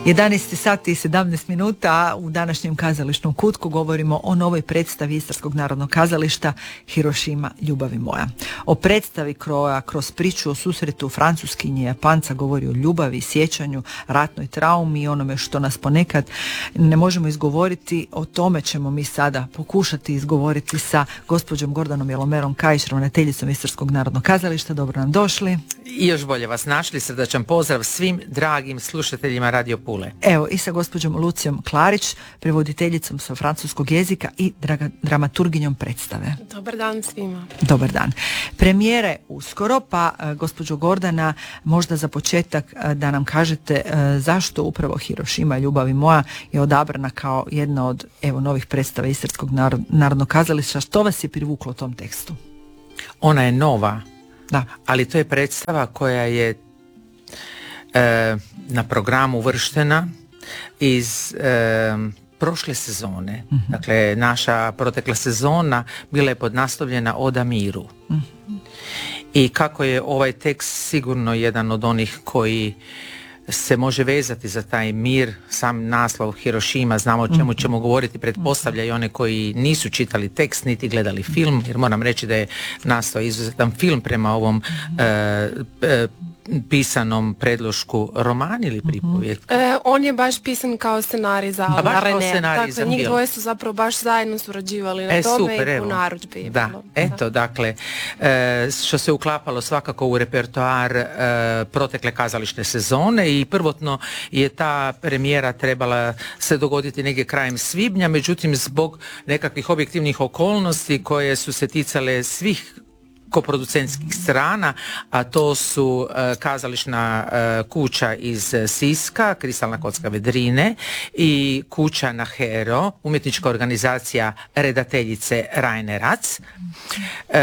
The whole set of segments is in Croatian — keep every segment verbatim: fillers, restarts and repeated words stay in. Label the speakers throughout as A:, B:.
A: jedanaest sati i sedamnaest minuta u današnjem kazališnom kutku govorimo o novoj predstavi Istarskog narodnog kazališta Hirošima, ljubavi moja. O predstavi koja kroz priču o susretu Francuskinje i Japanca govori o ljubavi, sjećanju, ratnoj traumi i onome što nas ponekad ne možemo izgovoriti. O tome ćemo mi sada pokušati izgovoriti sa gospođom Gordanom Jelomerom Kajić, ravnateljicom Istarskog narodnog kazališta. Dobro nam došli.
B: I još bolje vas našli. Srdačan pozdrav svim dragim slušateljima Radio Pule.
A: Evo i sa gospođom Lucijom Klarić, prevoditeljicom sa francuskog jezika i draga, dramaturginjom predstave.
C: Dobar dan svima.
A: Dobar dan. Premijere uskoro, pa gospođo Gordana, možda za početak da nam kažete zašto upravo Hirošima, ljubavi moja je odabrana kao jedna od evo novih predstava Istarskog narodnog kazališta. Što vas je privuklo tom tekstu?
B: Ona je nova,
A: da. Ali
B: to je predstava koja je e, na programu uvrštena iz e, prošle sezone. Mm-hmm. Dakle, naša protekla sezona bila je podnaslovljena Oda miru. Mm-hmm. I kako je ovaj tekst sigurno jedan od onih koji se može vezati za taj mir, sam naslov Hirošima, znamo o čemu ćemo govoriti, pretpostavlja i one koji nisu čitali tekst niti gledali film, jer moram reći da je nastao izuzetan film prema ovom e, e, pisanom predlošku roman ili pripovijed?
C: E, on je baš pisan kao scenarij za René. Dakle, njih dvoje su zapravo baš zajedno surađivali na
B: e,
C: tome
B: super,
C: i
B: evo.
C: u narudžbi.
B: Da,
C: bilo.
B: eto,
C: da.
B: dakle, e, što se uklapalo svakako u repertoar e, protekle kazališne sezone i prvotno je ta premijera trebala se dogoditi negdje krajem svibnja, međutim zbog nekakvih objektivnih okolnosti koje su se ticale svih koproducentskih strana, a to su uh, kazališna uh, kuća iz Siska, Kristalna kocka Vedrine i kuća na Hero, umjetnička organizacija redateljice Rajne Rac, uh,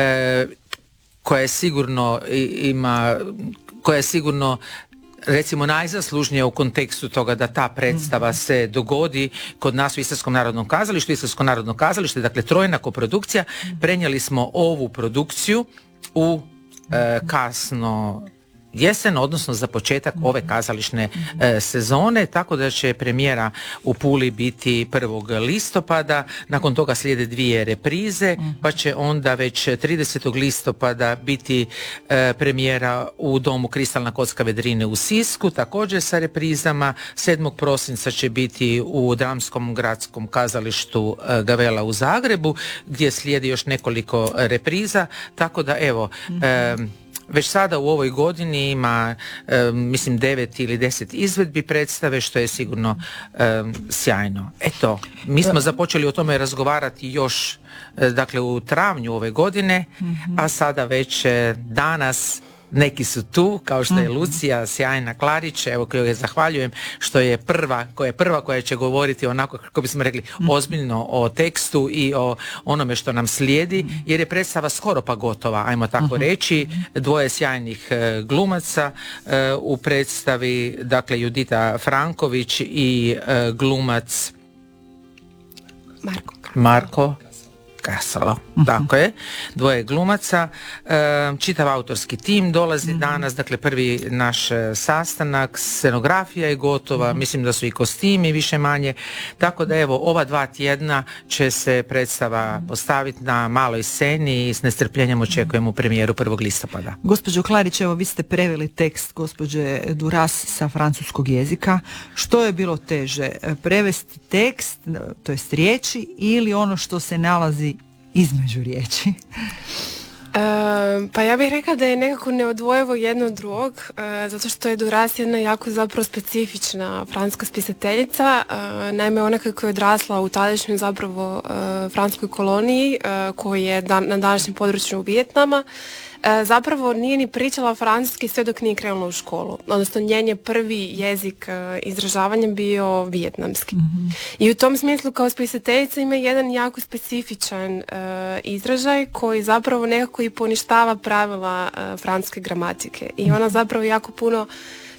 B: koja je sigurno ima, koja je sigurno recimo najzaslužnije u kontekstu toga da ta predstava se dogodi kod nas u Istarskom narodnom kazalištu. Istarsko narodno kazalište, dakle trojna koprodukcija, prenijeli smo ovu produkciju u e, kasno jesen, odnosno za početak ove kazališne e, sezone, tako da će premijera u Puli biti prvog listopada, nakon toga slijede dvije reprize, pa će onda već tridesetog listopada biti e, premijera u domu Kristalna kocka Vedrine u Sisku, također sa reprizama. sedmog prosinca će biti u Dramskom gradskom kazalištu e, Gavela u Zagrebu, gdje slijedi još nekoliko repriza, tako da evo, e, već sada u ovoj godini ima, e, mislim, devet ili deset izvedbi predstave, što je sigurno e, sjajno. Eto, mi smo započeli o tome razgovarati još, e, dakle, u travnju ove godine, mm-hmm. a sada već e, danas neki su tu, kao što je Lucija, sjajna Klarić, evo kojoj je zahvaljujem što je prva, koja je prva koja će govoriti onako, kako bismo rekli, ozbiljno o tekstu i o onome što nam slijedi, jer je predstava skoro pa gotova, ajmo tako reći. Dvoje sjajnih e, glumaca e, u predstavi, dakle Judita Franković i e, glumac
C: Marko.
B: Marko Kasalo, uh-huh. tako je, dvoje glumaca, e, čitav autorski tim dolazi uh-huh. danas, dakle prvi naš sastanak, scenografija je gotova, uh-huh. mislim da su i kostimi više manje, tako da evo ova dva tjedna će se predstava uh-huh. postaviti na maloj sceni i s nestrpljenjem očekujemo premijeru prvog listopada.
A: Gospođo Klarić, evo vi ste preveli tekst gospođe Duras sa francuskog jezika. Što je bilo teže, prevesti tekst, to jest riječi, ili ono što se nalazi između riječi?
C: E, pa ja bih rekla da je nekako neodvojivo jedno od drugog, e, zato što je Duras jedna jako zapravo specifična francuska spisateljica. E, naime, ona kako je odrasla u tadašnjoj zapravo e, francuskoj koloniji, e, koji je dan, na današnjem području u Vijetnama, E, zapravo nije ni pričala francuski sve dok nije krenula u školu. Odnosno njen je prvi jezik e, izražavanja bio vijetnamski. Mm-hmm. I u tom smislu kao spisateljica ima jedan jako specifičan e, izražaj koji zapravo nekako i poništava pravila e, francuske gramatike. I ona zapravo jako puno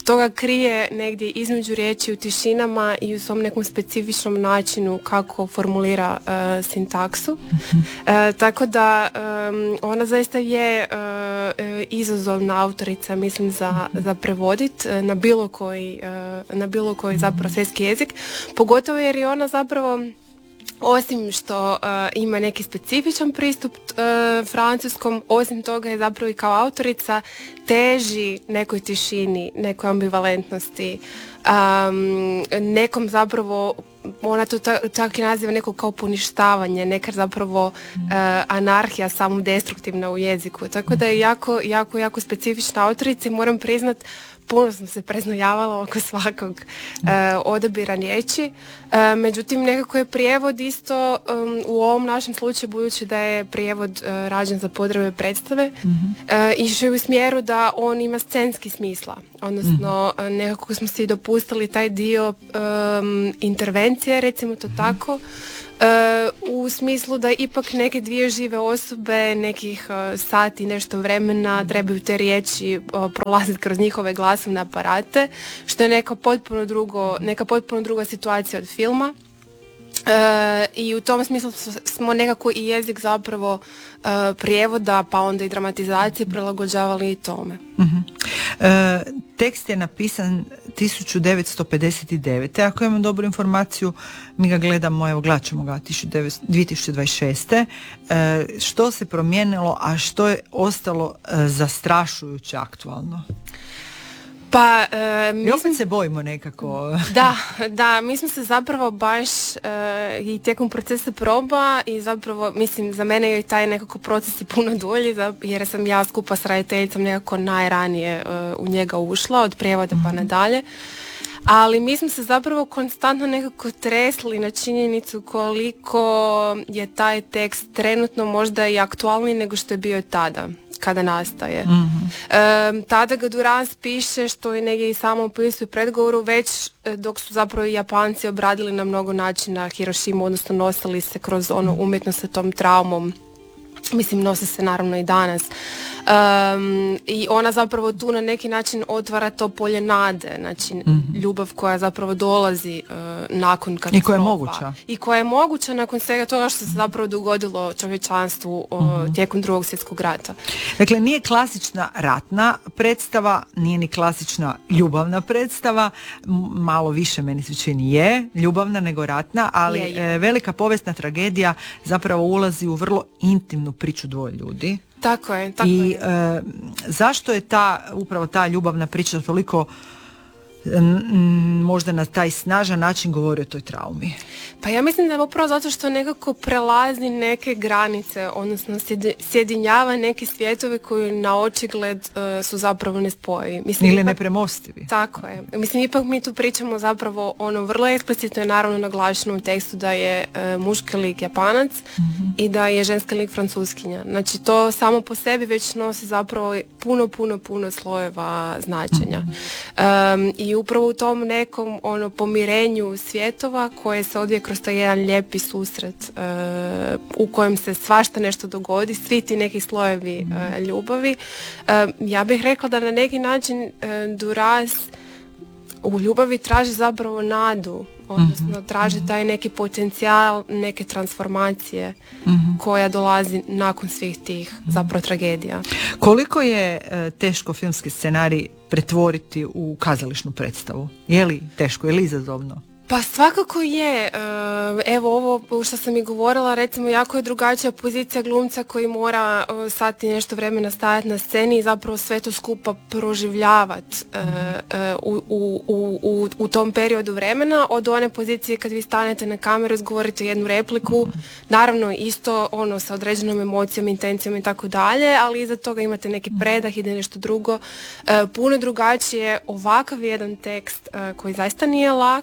C: toga krije negdje između riječi u tišinama i u svom nekom specifičnom načinu kako formulira uh, sintaksu. Uh, tako da um, ona zaista je uh, izazovna autorica, mislim, za, za prevodit uh, na bilo koji, uh, na bilo koji zapravo svjetski jezik, pogotovo jer je ona zapravo, osim što uh, ima neki specifičan pristup uh, francuskom, osim toga je zapravo i kao autorica teži nekoj tišini, nekoj ambivalentnosti, um, nekom zapravo, ona to čak i naziva neko kao poništavanje, neka zapravo uh, anarhija samodestruktivna u jeziku. Tako da je jako, jako, jako specifična autorica i moram priznat, puno sam se preznojavala oko svakog uh, odabira riječi. Uh, međutim, nekako je prijevod isto um, u ovom našem slučaju, budući da je prijevod uh, rađen za potrebe predstave, mm-hmm. uh, išao je u smjeru da on ima scenski smisla. Odnosno, mm-hmm. nekako smo si dopustili taj dio um, intervencije, recimo to mm-hmm. tako, Uh, u smislu da ipak neke dvije žive osobe, nekih uh, sati, nešto vremena, trebaju te riječi uh, prolaziti kroz njihove glasovne aparate, što je neka potpuno, drugo, neka potpuno druga situacija od filma. Uh, I u tom smislu smo nekako i jezik zapravo uh, prijevoda, pa onda i dramatizacije prilagođavali i tome.
A: Uh-huh. Uh, tekst je napisan tisuću devetsto pedeset devete. Ako imam dobru informaciju, mi ga gledamo, evo gledat ćemo ga dvije tisuće dvadeset šeste. Uh, što se promijenilo, a što je ostalo uh, zastrašujuće aktualno?
C: Pa, e, mi
A: I opet
C: smo,
A: se bojimo nekako.
C: Da, da, mi smo se zapravo baš e, i tijekom procesa proba i zapravo, mislim, za mene je taj nekako proces i puno dulji, jer sam ja skupa s redateljicom nekako najranije e, u njega ušla, od prijevoda pa nadalje. Ali mi smo se zapravo konstantno nekako tresli na činjenicu koliko je taj tekst trenutno možda i aktualniji nego što je bio tada kada nastaje. Mm-hmm. E, tada ga Duras piše, što je negdje i samo opisuje u predgovoru, već dok su zapravo i Japanci obradili na mnogo načina Hirošimu, odnosno nosili se kroz ono umjetno sa tom traumom. Mislim, nose se naravno i danas. Um, I ona zapravo tu na neki način otvara to polje nade, znači mm-hmm. ljubav koja zapravo dolazi uh, nakon katastrofa.
A: I koja je moguća.
C: I koja je moguća nakon svega toga što se zapravo dogodilo čovječanstvu uh, mm-hmm. tijekom drugog svjetskog rata.
A: Dakle, nije klasična ratna predstava, nije ni klasična ljubavna predstava, malo više meni se čini je ljubavna nego ratna, ali je, je. velika povijesna tragedija zapravo ulazi u vrlo intimnu priču dvoje ljudi.
C: Tako je, tako
A: I
C: je.
A: E, zašto je ta, upravo ta ljubavna priča toliko m, možda na taj snažan način govori o toj traumi?
C: Pa ja mislim da je upravo zato što nekako prelazi neke granice, odnosno sjedinjava neke svjetove koji na očigled uh, su zapravo nespojivi. Mislim,
A: ili
C: ipak,
A: nepremostivi.
C: Tako je. Mislim, ipak mi tu pričamo zapravo ono vrlo eksplicitno je naravno naglašeno u tekstu da je uh, muški lik Japanac mm-hmm. i da je ženski lik Francuskinja. Znači to samo po sebi već nosi zapravo puno, puno, puno slojeva značenja. Mm-hmm. Um, I upravo u tom nekom ono pomirenju svjetova koje se odvije kroz taj jedan lijepi susret uh, u kojem se svašta nešto dogodi, svi ti neki slojevi uh, ljubavi. Uh, ja bih rekla da na neki način uh, Duras u ljubavi traži zapravo nadu, odnosno traži taj neki potencijal, neke transformacije mm-hmm. koja dolazi nakon svih tih zapravo tragedija.
A: Koliko je uh, teško filmski scenarij pretvoriti u kazališnu predstavu? Je li teško, je li izazovno?
C: Pa svakako je. Evo ovo što sam i govorila, recimo jako je drugačija pozicija glumca koji mora sati nešto vremena stajati na sceni i zapravo sve to skupa proživljavati u, u, u, u tom periodu vremena od one pozicije kad vi stanete na kameru, izgovorite jednu repliku, naravno isto ono sa određenom emocijom, intencijom i tako dalje, ali iza toga imate neki predah, ide nešto drugo. Puno drugačije ovakav jedan tekst koji zaista nije lak, u smislu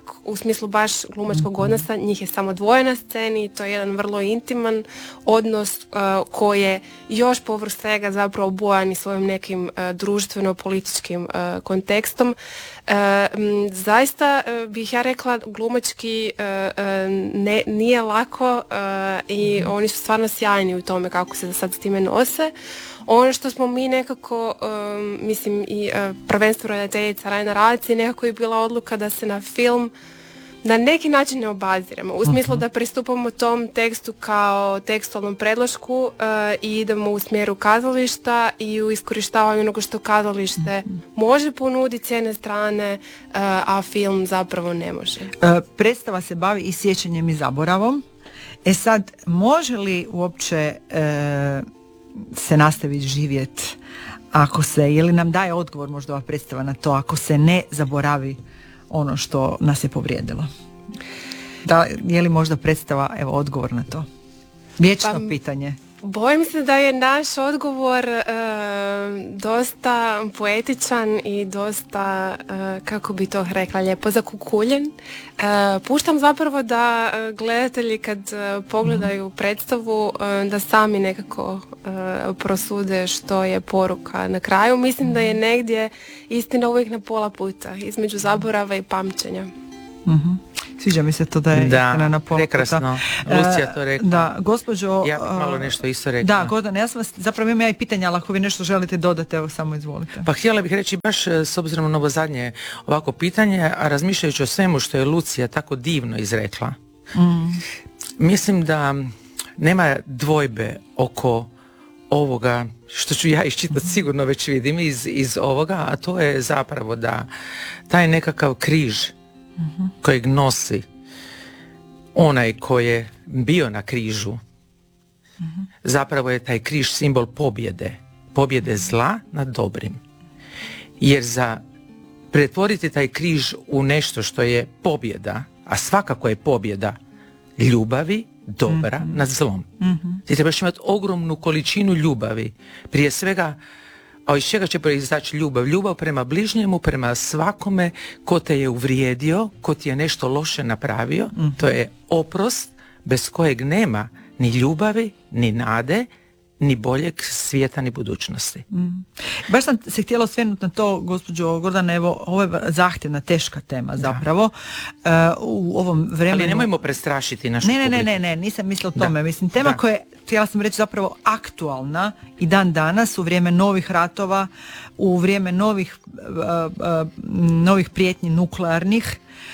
C: smislu baš glumačkog odnosa, njih je samo dvoje na sceni i to je jedan vrlo intiman odnos uh, koji je još povrh svega zapravo obojan i svojim nekim uh, društveno-političkim uh, kontekstom. Uh, m, zaista uh, bih ja rekla glumački uh, uh, ne, nije lako uh, i oni su stvarno sjajni u tome kako se sad s time nose. Ono što smo mi nekako, um, mislim i uh, prvenstvo redateljica Rajna Radić, nekako je bila odluka da se na film na neki način ne obaziremo. U smislu da pristupamo tom tekstu kao tekstualnom predlošku uh, i idemo u smjeru kazališta i u iskorištavanju onoga što kazalište može ponuditi s jedne strane, uh, a film zapravo ne može.
A: Uh, predstava se bavi i sjećanjem i zaboravom. E sad, može li uopće uh, se nastaviti živjeti ako se, je li nam daje odgovor možda ova predstava na to, ako se ne zaboravi ono što nas je povrijedilo? Da, je li možda predstava, evo, odgovor na to? Vječno pa, pitanje.
C: Bojim se da je naš odgovor e, dosta poetičan i dosta, e, kako bi to rekla, lijepo zakukuljen. E, puštam zapravo da gledatelji kad pogledaju predstavu e, da sami nekako e, prosude što je poruka na kraju. Mislim da je negdje istina uvijek na pola puta, između zaborava i pamćenja.
A: Mhm. Sviđa mi se to da je
B: da,
A: istina na pola puta.
B: Prekrasno. Lucija to rekla.
A: Da, gospođo...
B: Ja bih malo nešto isto rekla.
A: Da, Gordana, ja sam vas, zapravo imam ja i pitanja, ali ako vi nešto želite dodati, evo samo izvolite.
B: Pa htjela bih reći baš s obzirom na ovo zadnje ovako pitanje, a razmišljajući o svemu što je Lucija tako divno izrekla. Mm. Mislim da nema dvojbe oko ovoga, što ću ja iščitati sigurno već vidim iz, iz ovoga, a to je zapravo da taj nekakav križ mm-hmm. kojeg nosi onaj koji je bio na križu, mm-hmm. zapravo je taj križ simbol pobjede, pobjede zla nad dobrim. Jer za pretvoriti taj križ u nešto što je pobjeda, a svakako je pobjeda ljubavi, dobra mm-hmm. nad zlom. Mm-hmm. Ti trebaš imati ogromnu količinu ljubavi. Prije svega, a iz čega će proizaći ljubav? Ljubav prema bližnjemu, prema svakome ko te je uvrijedio, ko ti je nešto loše napravio. Mm-hmm. To je oprost bez kojeg nema ni ljubavi, ni nade, ni boljeg svijeta, ni budućnosti. Mm.
A: Baš sam se htjela osvrnuti na to, gospođo Gordana, evo, ovo je zahtjevna, teška tema zapravo. Uh, u ovom vremenu...
B: Ali nemojmo prestrašiti našu
A: ne, ne,
B: publiku.
A: ne, ne, ne, nisam mislila o tome.
B: Da.
A: Mislim, tema
B: da.
A: koja je, htjela sam reći, zapravo aktualna i dan danas, u vrijeme novih ratova, u vrijeme novih, uh, uh, novih prijetnji nuklearnih.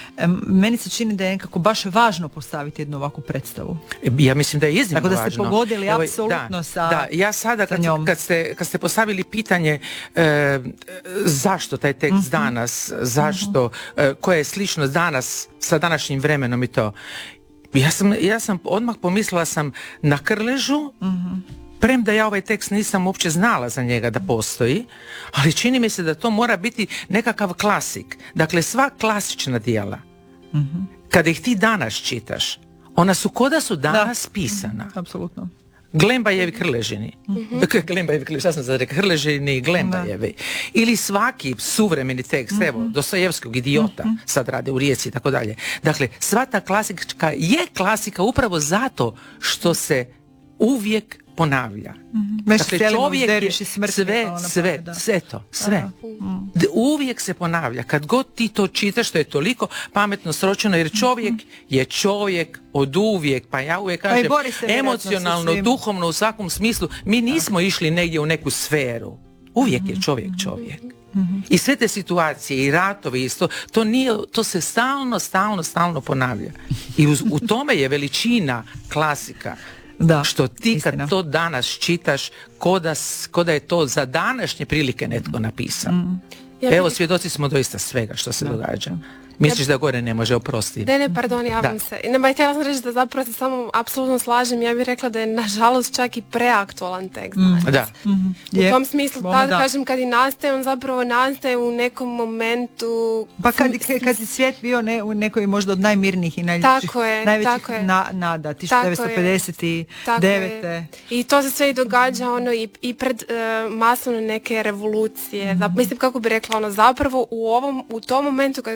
A: Meni se čini da je nekako baš važno postaviti jednu ovakvu predstavu.
B: Ja mislim da je iznimno važno.
A: Tako da ste
B: važno.
A: pogodili
B: Evo,
A: apsolutno
B: da,
A: sa
B: Da, ja sada kad, kad, ste, kad ste postavili pitanje e, zašto taj tekst mm-hmm. danas, zašto, mm-hmm. e, koja je sličnost danas sa današnjim vremenom i to. Ja sam, ja sam odmah pomislila sam na Krležu, mm-hmm. premda ja ovaj tekst nisam uopće znala za njega da postoji, ali čini mi se da to mora biti nekakav klasik. Dakle, sva klasična djela, mm-hmm. kada ih ti danas čitaš, ona su ko da su danas da. pisana.
A: Mm-hmm. Apsolutno.
B: Glembajevi Krležini. Mm-hmm. Glembajevi Krležini, šta sam sad rekao? Krležini i Glembajevi. Da. Ili svaki suvremeni tekst, mm-hmm. evo, Dostojevskog Idiota, mm-hmm. sad rade u Rijeci i tako dalje. Dakle, sva ta klasika je klasika upravo zato što se uvijek ponavlja.
A: Mm-hmm.
B: Dakle, čovjek je
A: smrti,
B: sve, sve, da. sve to, sve. Mm. Uvijek se ponavlja. Kad god ti to čitaš, to je toliko pametno sročeno, jer čovjek mm-hmm. je čovjek od uvijek, pa ja uvijek kažem, emocionalno, duhovno, u svakom smislu. Mi nismo da. išli negdje u neku sferu. Uvijek mm-hmm. je čovjek čovjek. Mm-hmm. I sve te situacije i ratovi isto, to nije, to se stalno, stalno, stalno ponavlja. I uz, u tome je veličina klasika. Da, što ti istina. Kad to danas čitaš, ko da, ko da je to za današnje prilike netko napisao. Mm. Evo, svjedoci smo doista svega što se da. događa. Misliš da gore ne može oprostiti?
C: Ne, ne, pardon, javim se. Ne, htjela sam reći da zapravo se samo apsolutno slažem. Ja bih rekla da je nažalost čak i preaktualan tekst.
B: Mm. Da.
C: Mm-hmm. U je. tom smislu, pa da kažem, kad i nastaje, on zapravo nastaje u nekom momentu...
A: Pa kad, kad je svijet bio ne, u nekoj možda od najmirnijih i najljepših, najvećih na, nada, tisuću devetsto pedeset devete.
C: I to se sve i događa ono i, i pred uh, masovne neke revolucije. Mm-hmm. Zap, mislim, kako bi rekla, ono zapravo u, ovom, u tom momentu kad je dorastao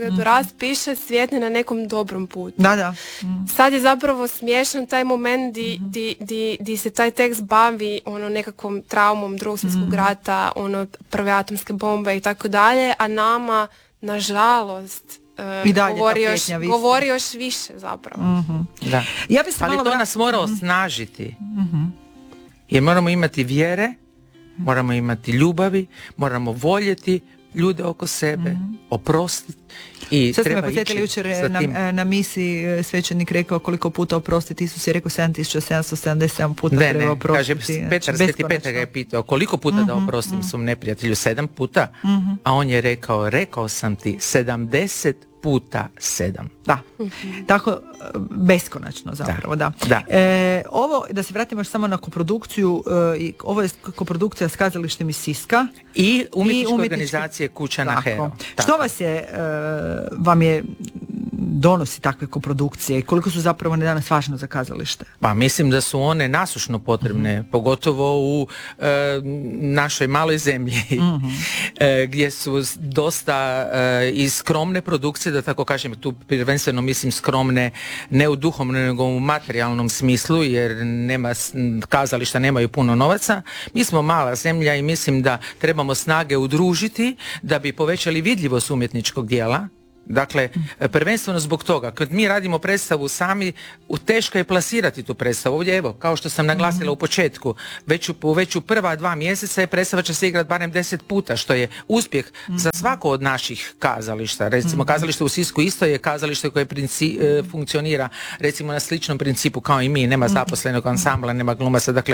C: piše svijetne na nekom dobrom putu.
A: Da, da. Mm.
C: Sad je zapravo smiješan taj moment di, mm-hmm. di, di, di se taj tekst bavi ono nekakvom traumom drugog svjetskog mm-hmm. rata, ono prve atomske bombe i tako dalje, a nama nažalost
A: I dalje
C: govori,
A: ta
C: još, govori još više zapravo.
A: Mm-hmm.
B: Da.
A: Ja bi se
B: ali
A: malo
B: to
A: vra...
B: nas mora osnažiti. Mm-hmm. Jer moramo imati vjere, moramo imati ljubavi, moramo voljeti ljude oko sebe, mm-hmm. oprostiti. I
A: sad ste me
B: treba
A: posjetili jučer na, na misi, svećenik rekao koliko puta oprostiti. Isus je rekao sedam tisuća sedamsto sedamdeset sedam puta
B: ne,
A: treba
B: ne,
A: oprostiti.
B: Kaže, Petar, Sveti Petar ga je pitao koliko puta mm-hmm, da oprostim mm-hmm. svom neprijatelju, sedam puta, mm-hmm. a on je rekao, rekao sam ti sedamdeset puta sedam.
A: Da, mm-hmm. tako beskonačno zapravo, da.
B: da. da.
A: E, ovo, da se vratimo još samo na koprodukciju, e, ovo je koprodukcija s kazalištem iz Siska.
B: I umjetničke organizacije Kuća na Hero.
A: Što vas je, e, vam je donosi takve koprodukcije i koliko su zapravo one danas važne za kazalište?
B: Pa mislim da su one nasušno potrebne, mm-hmm. pogotovo u e, našoj maloj zemlji, mm-hmm. e, gdje su dosta e, i skromne produkcije, da tako kažem, tu prvenstveno mislim skromne ne u duhovnom nego u materijalnom smislu, jer nema, kazališta nemaju puno novaca. Mi smo mala zemlja i mislim da trebamo snage udružiti da bi povećali vidljivost umjetničkog dijela. Dakle, prvenstveno zbog toga, kad mi radimo predstavu sami, teško je plasirati tu predstavu. Ovdje, evo, kao što sam naglasila mm-hmm. u početku, već u, već u prva dva mjeseca je predstava će se igrati barem deset puta, što je uspjeh mm-hmm. za svako od naših kazališta. Recimo, mm-hmm. kazalište u Sisku isto je kazalište koje princi, e, funkcionira, recimo, na sličnom principu kao i mi. Nema zaposlenog ansambla, nema glumaca. Dakle,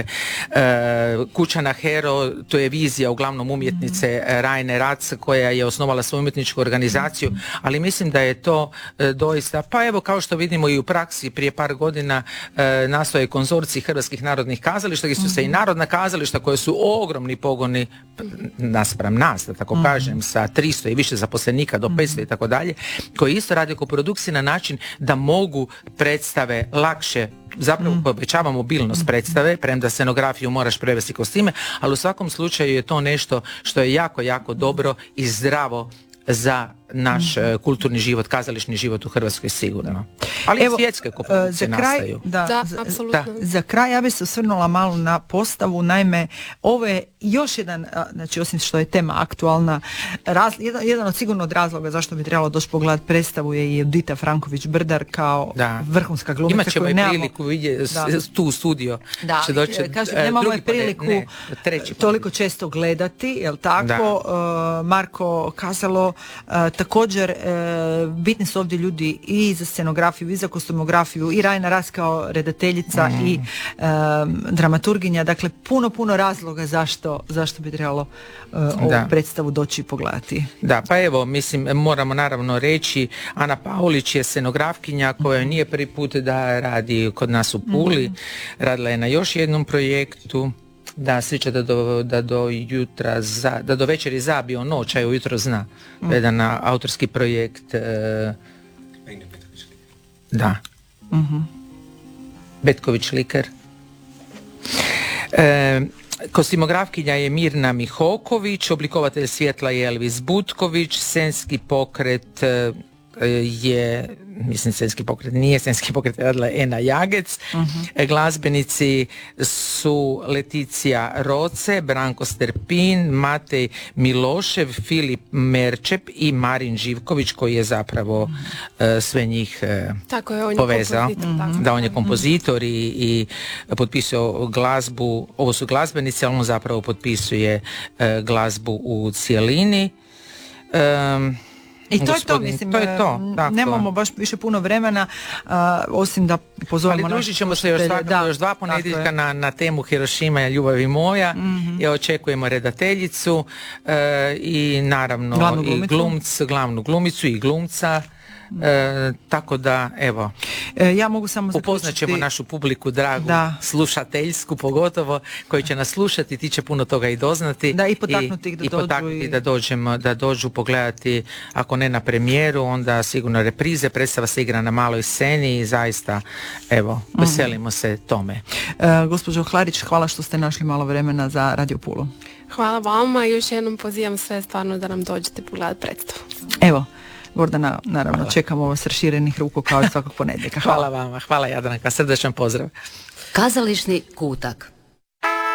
B: e, Kuća na Hero, to je vizija uglavnom umjetnice mm-hmm. Rajne Rac, koja je osnovala svoju umjetničku organizaciju, ali mislim da je to e, doista, pa evo kao što vidimo i u praksi prije par godina e, nastoje konzorcij Hrvatskih narodnih kazališta, gdje su mm-hmm. se i narodna kazališta koje su ogromni pogoni naspram nas, da tako mm-hmm. kažem, sa tristo i više zaposlenika do petsto i tako dalje, koji isto rade koprodukcije na način da mogu predstave lakše, zapravo mm. povećava mobilnost predstave, premda scenografiju moraš prevesti kostime, ali u svakom slučaju je to nešto što je jako, jako dobro i zdravo za naš mm. kulturni život, kazališni život u Hrvatskoj sigurno. Ali evo, i svjetske koprodukcije nastaju.
C: Da, da,
A: za,
C: apsolutno.
A: Da. Za kraj ja bih se osvrnula malo na postavu, naime, ovo je još jedan, znači osim što je tema aktualna, raz, jedan, jedan od sigurno od razloga zašto bi trebalo doći pogledati predstavu je i Judita Franković-Brdar kao da. vrhunska glumica.
B: Imat ćemo i priliku vidjeti tu u studio.
A: Da, će doći, kažem, nemamo je priliku ne, treći toliko često gledati, jel tako? Uh, Marko Kazalo, uh, također, e, bitni su ovdje ljudi i za scenografiju, i za kostumografiju, i Rajna Ras kao redateljica mm. i e, dramaturginja. Dakle, puno, puno razloga zašto, zašto bi trebalo e, ovu da. predstavu doći i pogledati.
B: Da, pa evo, mislim, moramo naravno reći, Ana Paulić je scenografkinja koja mm. nije prvi put da radi kod nas u Puli. Mm. Radila je na još jednom projektu. Da, sreća da do, da do jutra, za, da do večeri zabio noć, a ujutro zna. Mm. Jedan autorski projekt. E, da. Mm-hmm. Betković Liker. E, kostimografkinja je Mirna Mihoković, oblikovatelj svjetla je Elvis Butković, scenski pokret e, je, mislim scenski pokret, nije scenski pokret, radila Ena Jagec. Uh-huh. Glazbenici su Leticija Roce, Branko Sterpin, Matej Milošev, Filip Merčep i Marin Živković, koji je zapravo uh-huh. uh, sve njih uh, tako je, on povezao. Je uh-huh. Da, on je kompozitor i, i potpisuje glazbu, ovo su glazbenici, ali on zapravo potpisuje uh, glazbu u cijelini. Um,
A: I to
B: Gospodin,
A: je to, mislim,
B: to je to,
A: nemamo baš više puno vremena, uh, osim da pozovemo...
B: Ali družit ćemo se još, svakako, da, još dva ponedjeljka na, na temu Hirošima, ljubavi moja, mm-hmm. i očekujemo redateljicu uh, i naravno i glumc, glavnu glumicu i glumca. E, tako da, evo,
A: e, ja mogu samo
B: upoznat ćemo našu publiku dragu,
A: da.
B: slušateljsku pogotovo, koji će nas slušati, ti će puno toga i doznati.
A: Da, i potaknuti ih da
B: i,
A: dođu.
B: I potaknuti da dođemo, da dođu pogledati, ako ne na premijeru, onda sigurno reprize, predstava se igra na maloj sceni i zaista, evo, veselimo mm. se tome.
A: E, gospođo Hlarić, hvala što ste našli malo vremena za Radio Pulu.
C: Hvala vama i još jednom pozivam sve stvarno da nam dođete pogledati predstavu.
A: Evo, Gordana, naravno, hvala. Čekamo ovo s raširenih ruku kao i svakog ponedjeljka.
B: Hvala. Hvala vama, hvala Jadranka, srdečan pozdrav.
D: Kazališni kutak.